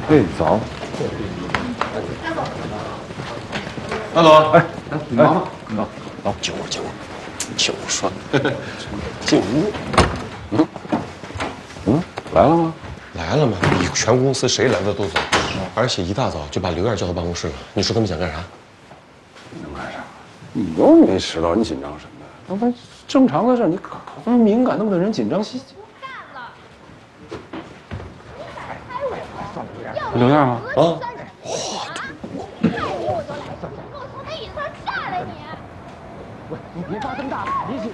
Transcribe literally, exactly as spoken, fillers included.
嘿，早。 大总，哎， 你忙吗？ 走，走，酒窝酒窝，就说，进屋。嗯， 嗯，来了吗？ 来了吗？比全公司谁来的都早，而且一大早就把刘燕叫到办公室了。你说他们想干啥？ 能干啥？你又没迟到，你紧张什么？那不正常的事，你可可不敏感，弄得人紧张。不干了。 算了，刘燕，刘燕吗？ 啊， 哇，我就来，给我从那椅子上下来你！ 喂，你别发这么大，你起。